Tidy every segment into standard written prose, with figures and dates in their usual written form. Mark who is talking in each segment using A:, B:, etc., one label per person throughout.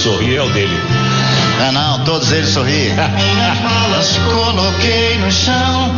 A: sorri é o dele.
B: Ah, não, todos eles sorriem. Minhas malas coloquei no chão.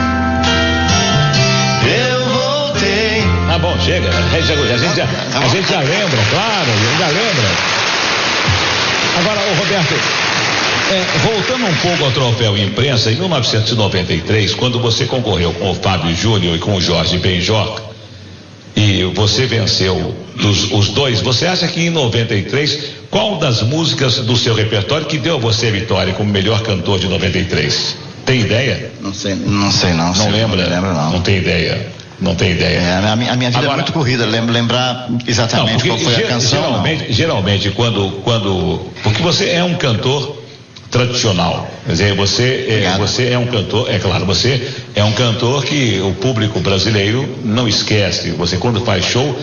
B: Eu voltei.
A: Tá bom, chega. A gente já lembra, claro, a gente já lembra. Agora, ô Roberto, voltando um pouco ao troféu imprensa, em 1993, quando você concorreu com o Fábio Júnior e com o Jorge Benjor, e você venceu os dois, você acha que em 93, qual das músicas do seu repertório que deu a você a vitória como melhor cantor de 93? Tem ideia?
B: Não sei não.
A: Não lembra?
B: Não lembro não.
A: Não tem ideia. Não tem ideia.
B: A minha vida agora, é muito corrida, lembrar exatamente qual foi a canção.
A: Geralmente porque você é um cantor tradicional, quer dizer, você é um cantor, é claro, você é um cantor que o público brasileiro não esquece. Você quando faz show,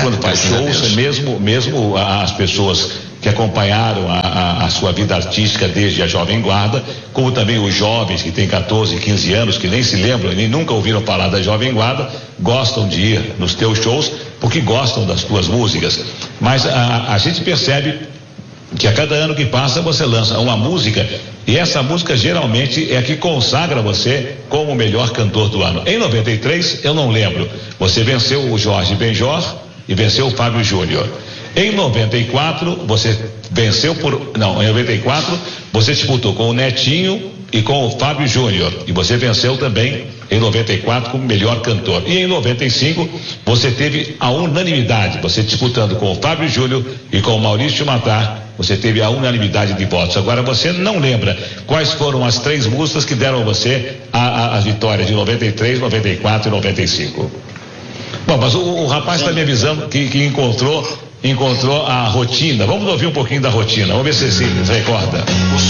A: mesmo as pessoas que acompanharam a sua vida artística desde a Jovem Guarda, como também os jovens que têm 14, 15 anos, que nem se lembram, nem nunca ouviram falar da Jovem Guarda, gostam de ir nos teus shows porque gostam das tuas músicas. Mas a gente percebe que a cada ano que passa você lança uma música e essa música geralmente é a que consagra você como o melhor cantor do ano. Em 93, eu não lembro, você venceu o Jorge Benjor e venceu o Fábio Júnior. Em 94, você venceu em 94, você disputou com o Netinho e com o Fábio Júnior. E você venceu também em 94 como melhor cantor. E em 95, você teve a unanimidade. Você disputando com o Fábio Júnior e com o Maurício Matar, você teve a unanimidade de votos. Agora você não lembra quais foram as 3 músicas que deram a você a vitória de 93, 94 e 95. Bom, mas o rapaz está me avisando que encontrou a rotina. Vamos ouvir um pouquinho da rotina. Vamos ver se recorda.